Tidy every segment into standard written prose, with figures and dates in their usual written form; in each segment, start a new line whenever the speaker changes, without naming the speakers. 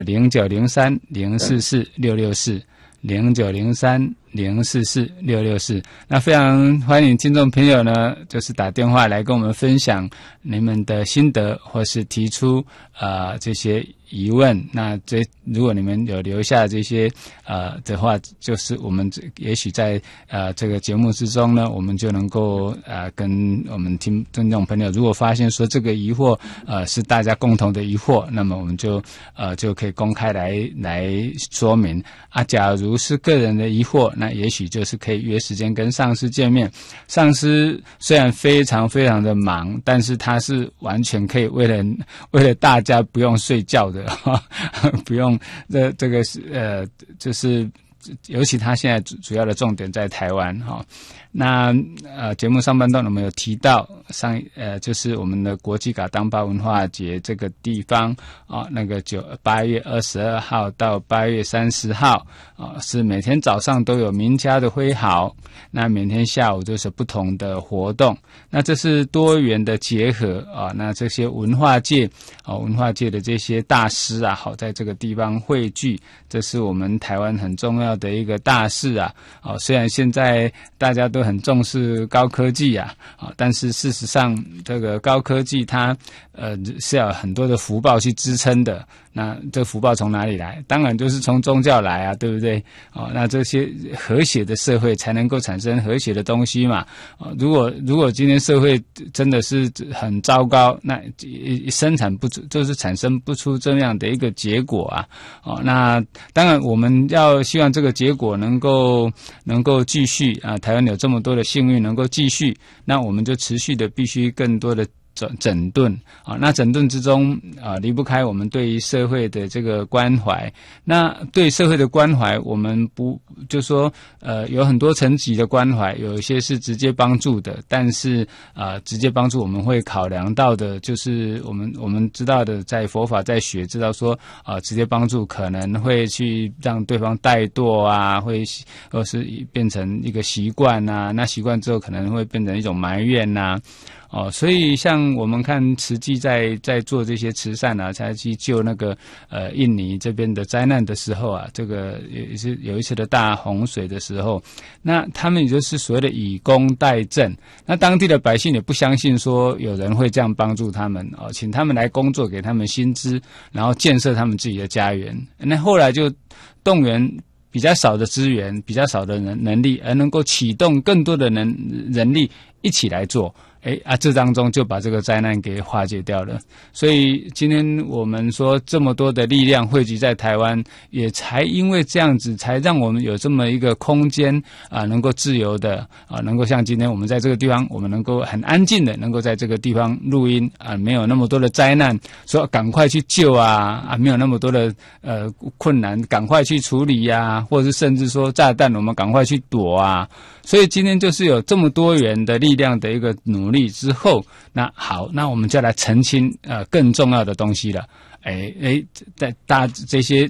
0903-044-664，0903-044-664。那非常欢迎听众朋友呢，就是打电话来跟我们分享你们的心得，或是提出这些疑问。那如果你们有留下这些的话，就是我们也许在这个节目之中呢，我们就能够跟我们听众朋友，如果发现说这个疑惑是大家共同的疑惑，那么我们就可以公开来说明假如是个人的疑惑，那也许就是可以约时间跟上司见面。上司虽然非常非常的忙，但是他是完全可以为了大家不用睡觉的不用这个就是尤其他现在主要的重点在台湾那节目上半段我们有提到就是我们的国际嘎当巴文化节这个地方那个8月22号到8月30号是每天早上都有名家的挥毫，那每天下午就是不同的活动，那这是多元的结合那这些文化界的这些大师在这个地方汇聚，这是我们台湾很重要的一个大事虽然现在大家都很重视高科技但是事实上这个高科技它是要有很多的福报去支撑的，那这福报从哪里来？当然就是从宗教来对不对那这些和谐的社会才能够产生和谐的东西嘛如果今天社会真的是很糟糕，那生产不就是产生不出这样的一个结果那当然我们要希望这个结果能够继续台湾有这么多的幸运能够继续，那我们就持续的必须更多的整顿那整顿之中离不开我们对于社会的这个关怀。那对社会的关怀，我们不就说有很多层级的关怀，有一些是直接帮助的，但是直接帮助我们会考量到的就是我们知道的，在佛法在学知道说直接帮助可能会去让对方怠惰或是变成一个习惯那习惯之后可能会变成一种埋怨所以像我们看慈济在做这些慈善才去救那个印尼这边的灾难的时候这个也是有一次的大洪水的时候，那他们也就是所谓的以工代赈，那当地的百姓也不相信说有人会这样帮助他们请他们来工作，给他们薪资，然后建设他们自己的家园。那后来就动员比较少的资源，比较少的能力，而能够启动更多的人力一起来做。这当中就把这个灾难给化解掉了。所以今天我们说这么多的力量汇集在台湾，也才因为这样子，才让我们有这么一个空间能够自由的能够像今天我们在这个地方，我们能够很安静的能够在这个地方录音没有那么多的灾难，说赶快去救没有那么多的困难，赶快去处理或者是甚至说炸弹我们赶快去躲所以今天就是有这么多元的力量的一个努力之后，那好，那我们就来澄清更重要的东西了。大这些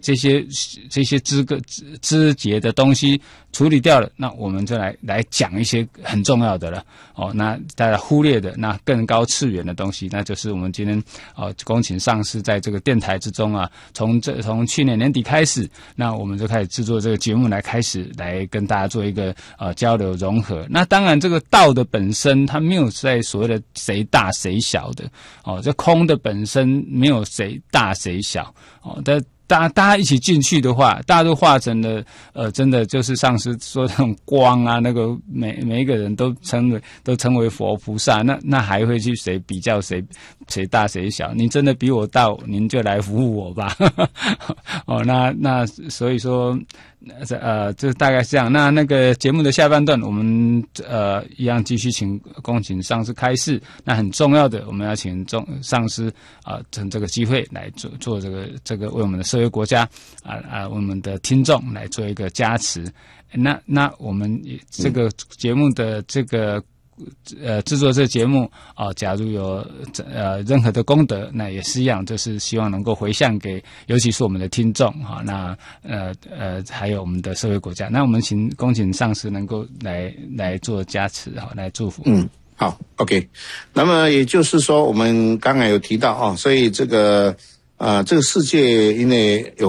枝节的东西处理掉了，那我们就来讲一些很重要的了那大家忽略的那更高次元的东西，那就是我们今天恭请上师在这个电台之中从去年年底开始，那我们就开始制作这个节目来开始来跟大家做一个交流融合。那当然这个道的本身它没有在所谓的谁大谁小的这空的本身没有谁大谁小但大家一起进去的话，大家都化成了真的就是上师说那种光那个每一个人都称为佛菩萨，那还会去谁比较谁大谁小？你真的比我大，您就来服务我吧那所以说就大概是这样。那个节目的下半段，我们一样继续恭请上师开示。那很重要的，我们要请上师趁这个机会来做这个为我们的社会国家为我们的听众来做一个加持。那我们这个节目的这个制作这个节目假如有任何的功德，那也是一样，就是希望能够回向给尤其是我们的听众那还有我们的社会国家。那我们恭请上师能够来做加持来祝福。
好 OK。 那么也就是说我们刚才有提到所以这个这个世界因为有